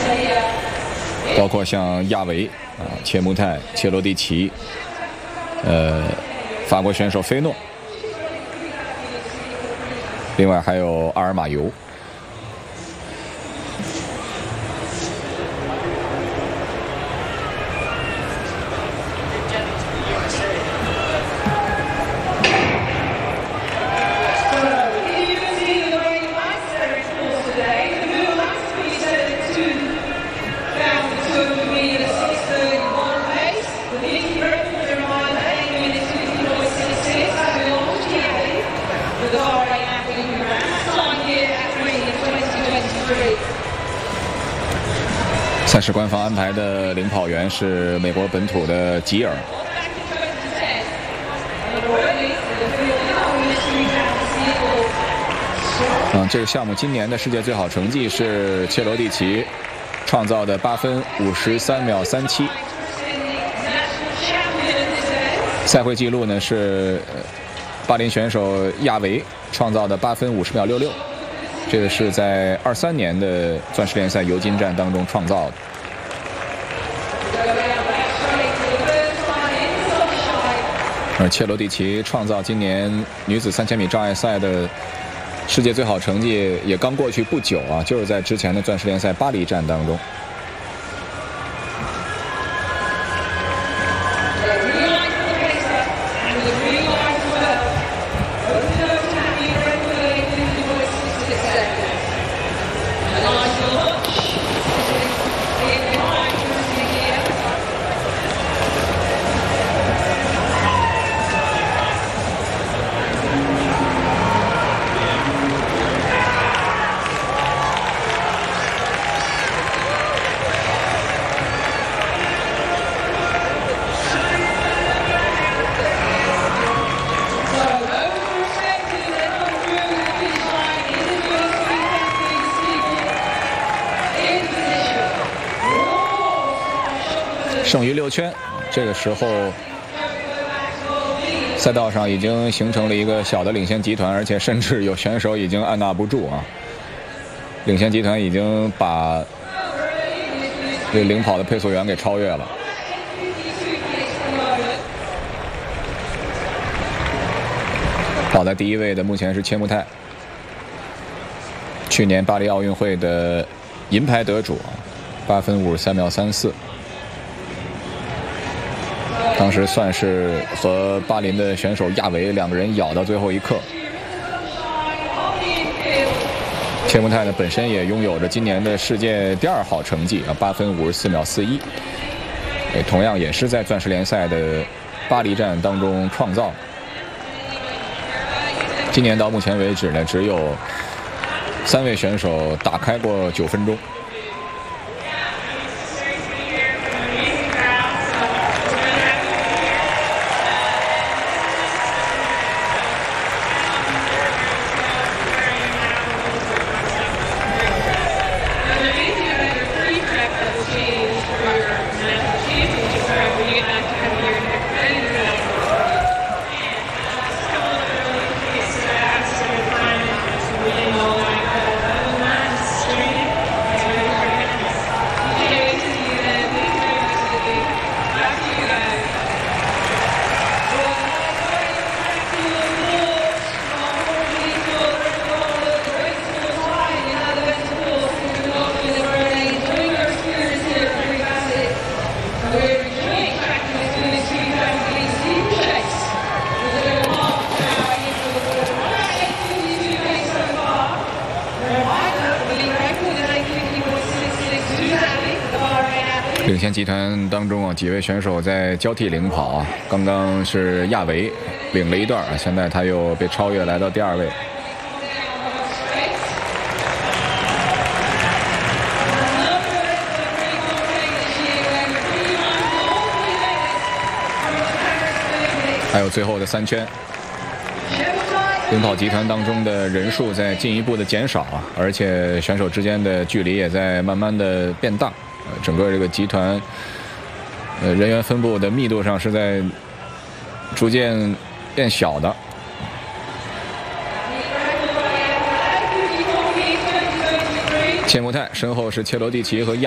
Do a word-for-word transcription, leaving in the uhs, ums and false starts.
包括像亚维啊、切穆泰、切罗蒂奇，呃，法国选手菲诺，另外还有阿尔马尤。赛事官方安排的领跑员是美国本土的吉尔。嗯，这个项目今年的世界最好成绩是切罗蒂奇创造的八分五十三秒三七。赛会纪录呢是巴林选手亚维创造的八分五十秒六六。这个是在二三年的钻石联赛尤金站当中创造的。而切罗蒂奇创造今年女子三千米障碍赛的世界最好成绩也刚过去不久啊，就是在之前的钻石联赛巴黎站当中。剩余六圈，这个时候赛道上已经形成了一个小的领先集团，而且甚至有选手已经按捺不住啊！领先集团已经把这领跑的配速员给超越了。跑在第一位的目前是切穆泰，去年巴黎奥运会的银牌得主，八分五十三秒三四。当时算是和巴林的选手亚维两个人咬到最后一刻。切穆泰呢本身也拥有着今年的世界第二好成绩啊，八分五十四秒四一，同样也是在钻石联赛的巴黎站当中创造。今年到目前为止呢，只有三位选手打开过九分钟。领先集团当中啊，几位选手在交替领跑啊。刚刚是亚维领了一段啊，现在他又被超越，来到第二位。还有最后的三圈，领跑集团当中的人数在进一步的减少啊，而且选手之间的距离也在慢慢的变大。整个这个集团，呃，人员分布的密度上是在逐渐变小的。切穆泰身后是切罗蒂奇和亚。